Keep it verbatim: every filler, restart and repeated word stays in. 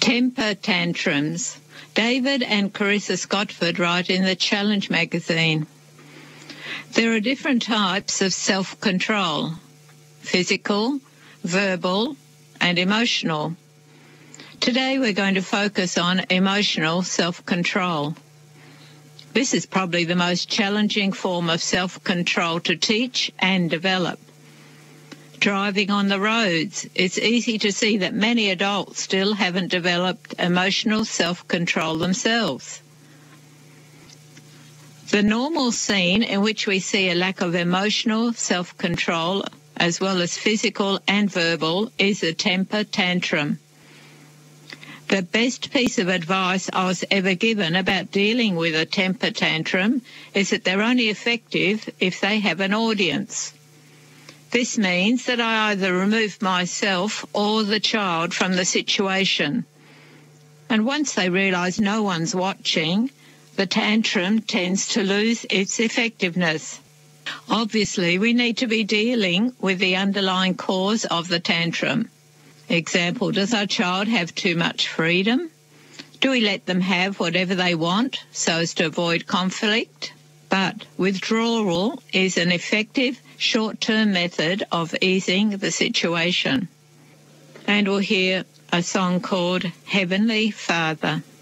Temper tantrums. David and Carissa Scottford write in the Challenge magazine. There are different types of self-control: physical, verbal, and emotional. Today we're going to focus on emotional self-control. This is probably the most challenging form of self-control to teach and develop. Driving on the roads, it's easy to see that many adults still haven't developed emotional self-control themselves. The normal scene in which we see a lack of emotional self-control, as well as physical and verbal, is a temper tantrum. The best piece of advice I was ever given about dealing with a temper tantrum is that they're only effective if they have an audience. This means that I either remove myself or the child from the situation. And once they realise no one's watching, the tantrum tends to lose its effectiveness. Obviously, we need to be dealing with the underlying cause of the tantrum. Example, does our child have too much freedom? Do we let them have whatever they want so as to avoid conflict? But withdrawal is an effective short-term method of easing the situation. And we'll hear a song called Heavenly Father.